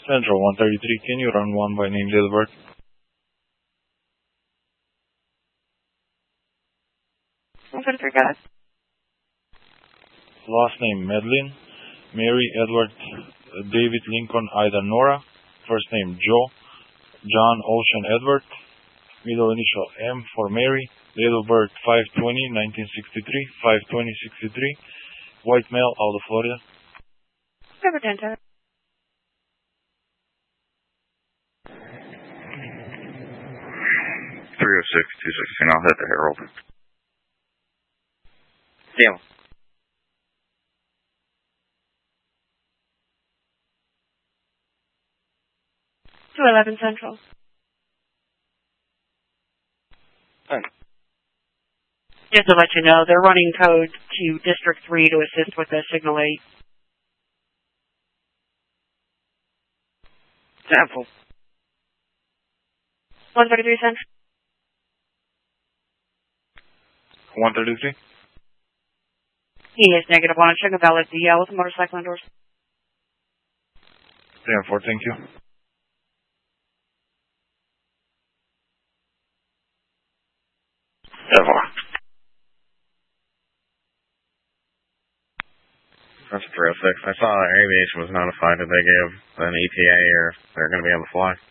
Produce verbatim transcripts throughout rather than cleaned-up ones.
Central one thirty-three, can you run one by name, date of birth? one thirty-three, got it. Last name, Medlin. Mary, Edward, uh, David, Lincoln, Ida, Nora. First name, Joe. John, Ocean, Edward. Middle initial, M for Mary. Date of birth, five twenty nineteen sixty-three, five twenty sixty-three. White male, out of Florida. Covered enter. three oh six, two sixteen, I'll hit the Herald. Deal. two eleven Central. Fine. Just to let you know, they're running code to District three to assist with the Signal eight. Sample. one thirty-three Central. one thirty-three. He is negative one. Checking a valid D L with a motorcycle indoors. ten four, thank you. ten four. That's three oh six. I saw aviation was notified that they gave an E T A or they're going to be able to fly.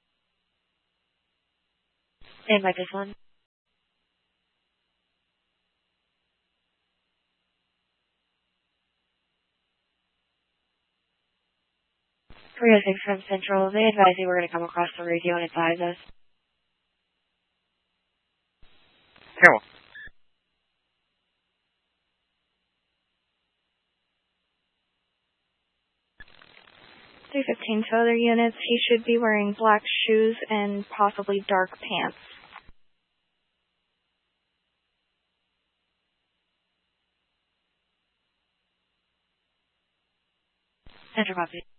And by this one. three oh six from Central. They advise you we're going to come across the radio and advise us. Careful. three fifteen to other units. He should be wearing black shoes and possibly dark pants. Enter copy.